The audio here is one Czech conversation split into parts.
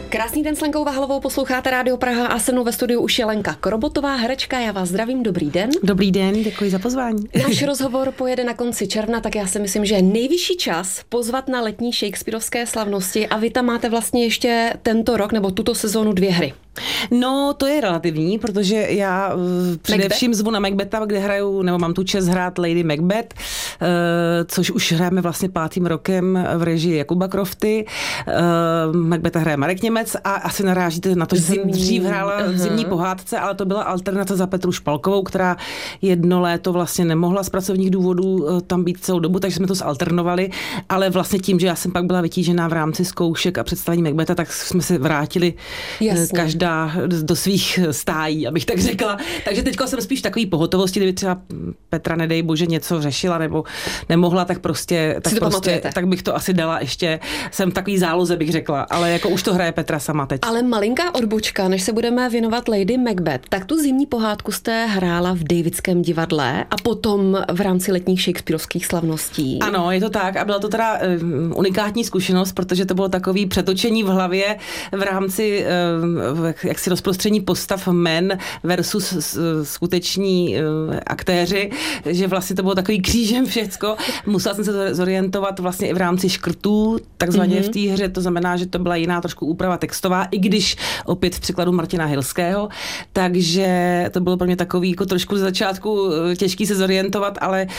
Krásný den s Lenkou Vahlovou, posloucháte Rádio Praha a se mnou ve studiu už je Lenka Krobotová, herečka. Já vás zdravím, dobrý den. Dobrý den, děkuji za pozvání. Náš rozhovor pojede na konci června, tak já si myslím, že je nejvyšší čas pozvat na letní shakespearovské slavnosti a vy tam máte vlastně ještě tento rok nebo tuto sezónu 2 hry. No, to je relativní, protože já především zvu na Macbetha, kde hraju, nebo mám tu čest hrát Lady Macbeth, což už hrajeme vlastně 5. rokem v režii Jakuba Crofty. Macbetha hraje Marek Němec a asi narážíte na to, že jsem dřív hrála v Zimní pohádce, ale to byla alternace za Petru Špalkovou, která jedno léto vlastně nemohla z pracovních důvodů tam být celou dobu, takže jsme to zalternovali, ale vlastně tím, že já jsem pak byla vytížená v rámci zkoušek a představení Macbetha, tak jsme se vrátili každá do svých stájí, abych tak řekla. Takže teďka jsem spíš takový pohotovosti, kdyby třeba Petra, nedej bože, něco řešila nebo nemohla, tak tak bych to asi dala ještě. Jsem takový záloze, bych řekla, ale jako už to hraje Petra sama teď. Ale malinká odbočka, než se budeme věnovat Lady Macbeth, tak tu Zimní pohádku jste hrála v Davidském divadle a potom v rámci letních shakespearovských slavností. Ano, je to tak a byla to teda unikátní zkušenost, protože to bylo takový přetočení v hlavě v rámci jaksi rozprostření postav men versus skuteční aktéři, že vlastně to bylo takový křížem všecko. Musela jsem se zorientovat vlastně i v rámci škrtů, takzvaně v té hře, to znamená, že to byla jiná trošku úprava textová, i když opět v překladu Martina Hilského, takže to bylo pro mě takový jako trošku z začátku těžký se zorientovat, ale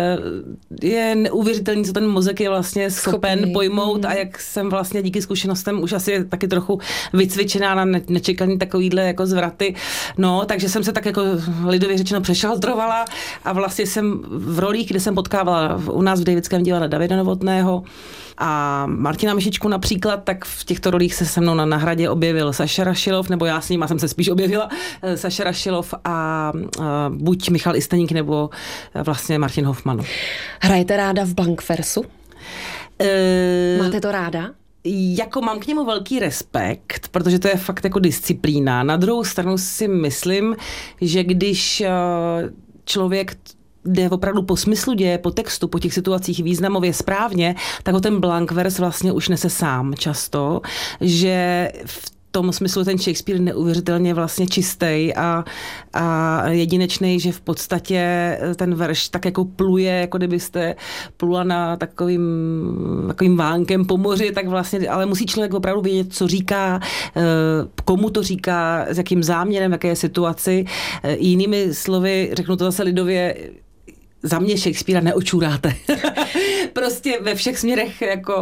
je neuvěřitelný, co ten mozek je vlastně schopen pojmout a jak jsem vlastně díky zkušenostem už asi taky trochu vycvičená na nečekaný takovýhle jako zvraty. No, takže jsem se tak jako lidově řečeno přešaltrovala a vlastně jsem v rolích, kde jsem potkávala u nás v Davidském divadle Davida Novotného a Martina Myšičku například, tak v těchto rolích se mnou na hradě objevil Saša Rašilov, nebo já s ním jsem se spíš objevila, Saša Rašilov a buď Michal Isteník, nebo vlastně Martin Hofman. Hrajete ráda v Blankversu? Máte to ráda? Jako mám k němu velký respekt, protože to je fakt jako disciplína. Na druhou stranu si myslím, že když člověk jde opravdu po smyslu děje, po textu, po těch situacích významově správně, tak ho ten blankvers vlastně už nese sám často, že v tom smyslu ten Shakespeare neuvěřitelně vlastně čistý a jedinečný, že v podstatě ten verš tak jako pluje, jako kdybyste plula na takovým vánkem po moři, tak vlastně, ale musí člověk opravdu vědět, co říká, komu to říká, s jakým záměrem, v jaké situaci. Jinými slovy, řeknu to zase lidově, za mě Shakespearea neočuráte. Prostě ve všech směrech,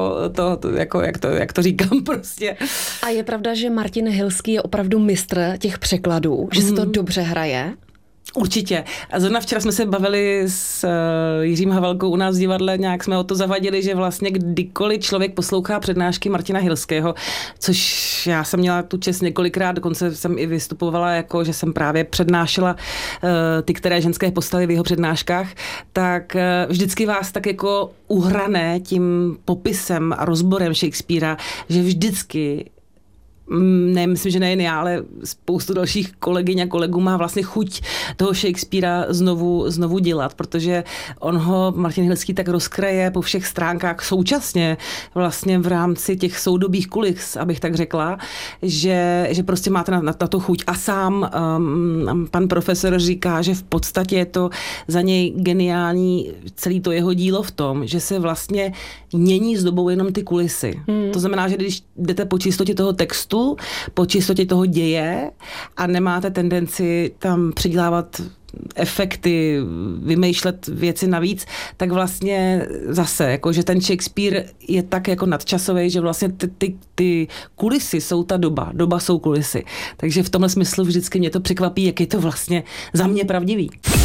jak to říkám prostě. A je pravda, že Martin Hilský je opravdu mistr těch překladů, že se to dobře hraje? Určitě. A zrovna včera jsme se bavili s Jiřím Havelkou u nás v divadle, nějak jsme o to zavadili, že vlastně kdykoliv člověk poslouchá přednášky Martina Hilského, což já jsem měla tu čest několikrát, dokonce jsem i vystupovala, jako že jsem právě přednášela ty, které ženské postavy v jeho přednáškách, tak vždycky vás tak jako uhrané tím popisem a rozborem Shakespearea, že vždycky ne, myslím, že nejen já, ale spoustu dalších kolegyň a kolegů má vlastně chuť toho Shakespearea znovu dělat, protože on ho, Martin Hilský, tak rozkraje po všech stránkách současně vlastně v rámci těch soudobých kulis, abych tak řekla, že prostě máte na to chuť. A sám pan profesor říká, že v podstatě je to za něj geniální celý to jeho dílo v tom, že se vlastně mění s dobou jenom ty kulisy. To znamená, že když jdete po čistotě toho textu, po čistotě toho děje a nemáte tendenci tam přidělávat efekty, vymýšlet věci navíc, tak vlastně zase, jako, že ten Shakespeare je tak jako nadčasový, že vlastně ty kulisy jsou ta doba jsou kulisy. Takže v tomhle smyslu vždycky mě to překvapí, jak je to vlastně za mě pravdivý.